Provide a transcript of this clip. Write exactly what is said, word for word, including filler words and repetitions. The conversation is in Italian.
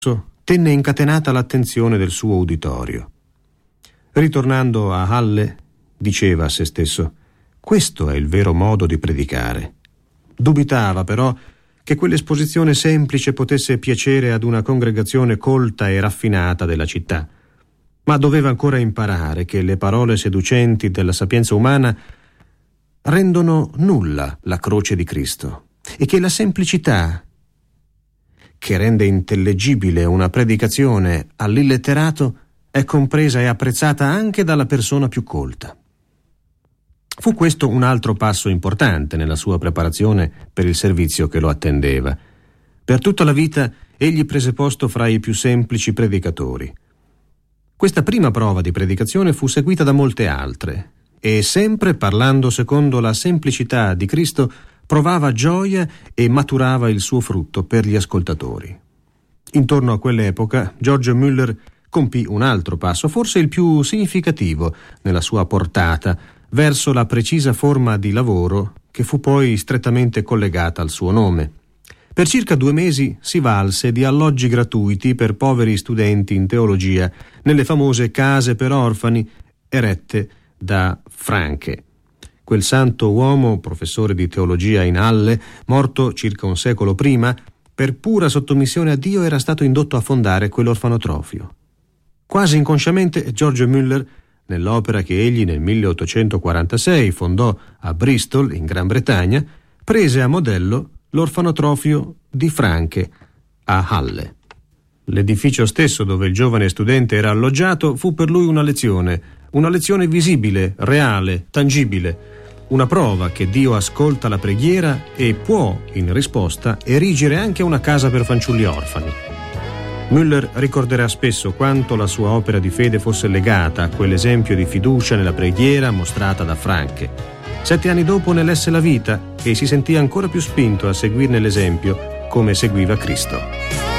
tenne incatenata l'attenzione del suo uditorio. Ritornando a Halle, diceva a se stesso: questo è il vero modo di predicare. Dubitava però che quell'esposizione semplice potesse piacere ad una congregazione colta e raffinata della città, ma doveva ancora imparare che le parole seducenti della sapienza umana rendono nulla la croce di Cristo e che la semplicità che rende intellegibile una predicazione all'illetterato è compresa e apprezzata anche dalla persona più colta. Fu questo un altro passo importante nella sua preparazione per il servizio che lo attendeva. Per tutta la vita egli prese posto fra i più semplici predicatori. Questa prima prova di predicazione fu seguita da molte altre, e sempre parlando secondo la semplicità di Cristo provava gioia e maturava il suo frutto per gli ascoltatori. Intorno a quell'epoca George Müller compì un altro passo, forse il più significativo nella sua portata, verso la precisa forma di lavoro che fu poi strettamente collegata al suo nome. Per circa due mesi si valse di alloggi gratuiti per poveri studenti in teologia nelle famose case per orfani erette da Francke. Quel santo uomo, professore di teologia in Halle, morto circa un secolo prima, per pura sottomissione a Dio era stato indotto a fondare quell'orfanotrofio. Quasi inconsciamente George Müller, nell'opera che egli nel milleottocentoquarantasei fondò a Bristol, in Gran Bretagna, prese a modello l'orfanotrofio di Francke a Halle. L'edificio stesso dove il giovane studente era alloggiato fu per lui una lezione, una lezione visibile, reale, tangibile, una prova che Dio ascolta la preghiera e può, in risposta, erigere anche una casa per fanciulli orfani. Müller ricorderà spesso quanto la sua opera di fede fosse legata a quell'esempio di fiducia nella preghiera mostrata da Francke. Sette anni dopo ne lesse la vita e si sentì ancora più spinto a seguirne l'esempio come seguiva Cristo.